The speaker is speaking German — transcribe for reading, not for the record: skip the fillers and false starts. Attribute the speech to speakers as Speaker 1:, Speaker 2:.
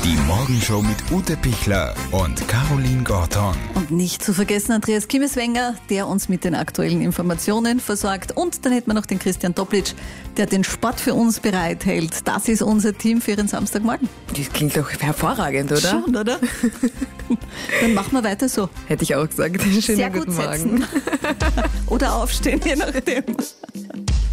Speaker 1: Die Morgenshow mit Ute Pichler und Caroline Gorton.
Speaker 2: Und nicht zu vergessen Andreas Kimmeswenger, der uns mit den aktuellen Informationen versorgt. Und dann hätten wir noch den Christian Toplitsch, der den Sport für uns bereithält. Das ist unser Team für Ihren Samstagmorgen.
Speaker 3: Das klingt doch hervorragend, oder?
Speaker 2: Schon, oder? Dann machen wir weiter so.
Speaker 3: Hätte ich auch gesagt. Schönen
Speaker 2: Sehr gut
Speaker 3: guten
Speaker 2: setzen.
Speaker 3: Morgen.
Speaker 2: Oder aufstehen, je nachdem.